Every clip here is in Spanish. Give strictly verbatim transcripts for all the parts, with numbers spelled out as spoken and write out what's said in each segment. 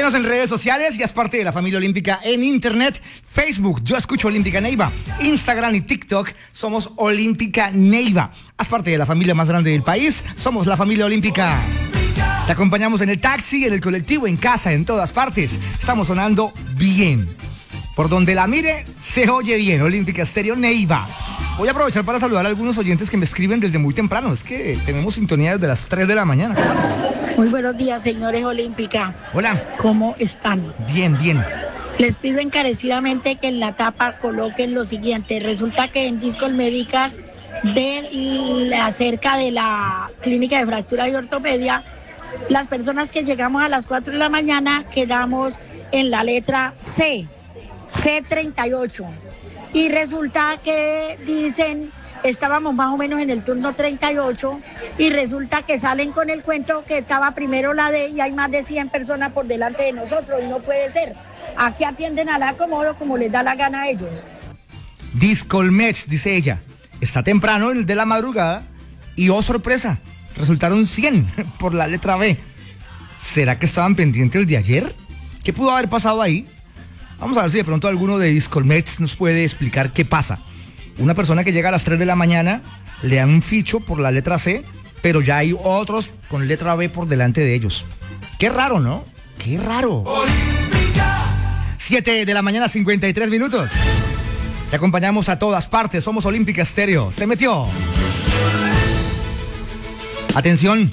Síguenos en redes sociales y haz parte de la familia olímpica en internet. Facebook, Yo Escucho Olímpica Neiva. Instagram y TikTok, somos Olímpica Neiva. Haz parte de la familia más grande del país. Somos la familia olímpica. Te acompañamos en el taxi, en el colectivo, en casa, en todas partes. Estamos sonando bien. Por donde la mire, se oye bien. Olímpica Estéreo Neiva. Voy a aprovechar para saludar a algunos oyentes que me escriben desde muy temprano. Es que tenemos sintonía desde las tres de la mañana. Muy buenos días, señores Olímpica. Hola. ¿Cómo están? Bien, bien. Les pido encarecidamente que en la tapa coloquen lo siguiente. Resulta que en Discos Médicas de la, cerca de la clínica de fractura y ortopedia, las personas que llegamos a las cuatro de la mañana quedamos en la letra C, C treinta y ocho. Y resulta que dicen, estábamos más o menos en el turno treinta y ocho y resulta que salen con el cuento que estaba primero la D y hay más de cien personas por delante de nosotros y no puede ser. Aquí atienden al acomodo como les da la gana a ellos. Discolmex, dice ella, está temprano en el de la madrugada y oh sorpresa, resultaron cien por la letra B. ¿Será que estaban pendientes el de ayer? ¿Qué pudo haber pasado ahí? Vamos a ver si de pronto alguno de Discolmex nos puede explicar qué pasa. Una persona que llega a las tres de la mañana, le dan un ficho por la letra C, pero ya hay otros con letra B por delante de ellos. Qué raro, ¿no? Qué raro. siete de la mañana, cincuenta y tres minutos. Te acompañamos a todas partes, somos Olímpica Estéreo. Se metió. Atención.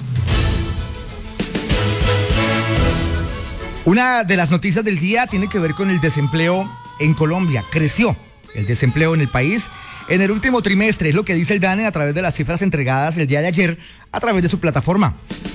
Una de las noticias del día tiene que ver con el desempleo en Colombia. Creció el desempleo en el país en el último trimestre, es lo que dice el DANE a través de las cifras entregadas el día de ayer a través de su plataforma.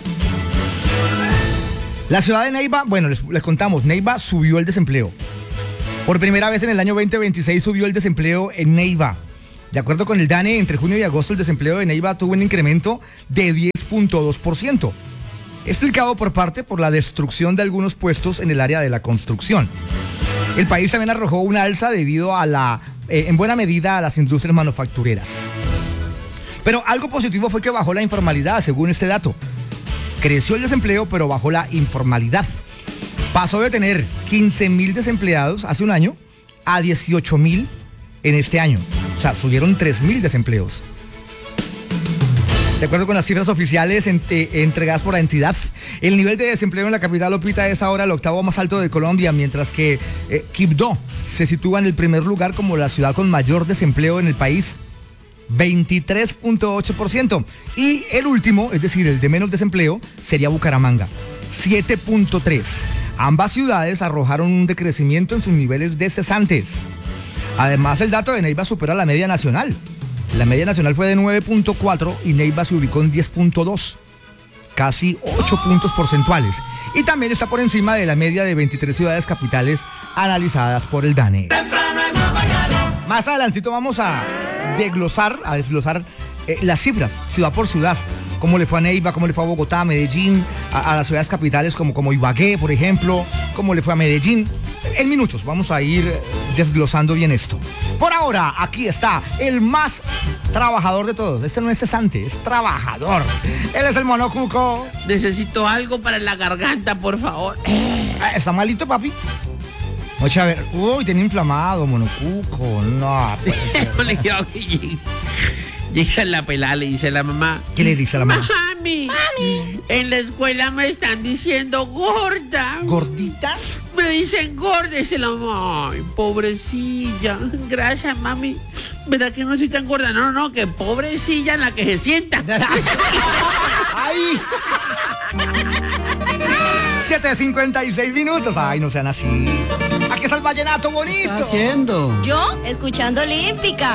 La ciudad de Neiva, bueno, les, les contamos, Neiva subió el desempleo. Por primera vez en el año veinte veintiséis subió el desempleo en Neiva. De acuerdo con el DANE, entre junio y agosto el desempleo de Neiva tuvo un incremento de diez punto dos por ciento. Explicado por parte por la destrucción de algunos puestos en el área de la construcción. El país también arrojó una alza debido a la, eh, en buena medida, a las industrias manufactureras. Pero algo positivo fue que bajó la informalidad, según este dato. Creció el desempleo, pero bajó la informalidad. Pasó de tener quince mil desempleados hace un año a dieciocho mil en este año. O sea, subieron tres mil desempleos. De acuerdo con las cifras oficiales ent- entregadas por la entidad, el nivel de desempleo en la capital Opita es ahora el octavo más alto de Colombia, mientras que eh, Quibdó se sitúa en el primer lugar como la ciudad con mayor desempleo en el país, veintitrés punto ocho por ciento. Y el último, es decir, el de menos desempleo, sería Bucaramanga, siete punto tres por ciento. Ambas ciudades arrojaron un decrecimiento en sus niveles de cesantes. Además, el dato de Neiva supera la media nacional. La media nacional fue de nueve punto cuatro y Neiva se ubicó en diez punto dos, casi ocho puntos porcentuales. Y también está por encima de la media de veintitrés ciudades capitales analizadas por el DANE. Más adelantito vamos a desglosar, a desglosar eh, las cifras, ciudad por ciudad. Cómo le fue a Neiva, cómo le fue a Bogotá, a Medellín, a, a las ciudades capitales como, como Ibagué, por ejemplo, cómo le fue a Medellín. En minutos vamos a ir desglosando bien esto. Por ahora, aquí está el más trabajador de todos. Este no es cesante, es trabajador. Él es el Monocuco. Necesito algo para la garganta, por favor. ¿Está malito, papi? Oye, a ver. Uy, tiene inflamado, Monocuco. No, puede ser. Llega la pelada, le dice a la mamá. ¿Qué le dice a la mamá? Mami, Mami, en la escuela me están diciendo gorda. ¿Gordita? Me dicen gorda, dice la mamá. Ay, pobrecilla. Gracias, mami. ¿Verdad que no soy tan gorda? No, no, no, que pobrecilla en la que se sienta. ¡Ay! siete cincuenta y seis minutos. Ay, no sean así. Aquí está el vallenato bonito. ¿Qué está haciendo? Yo, escuchando Olímpica.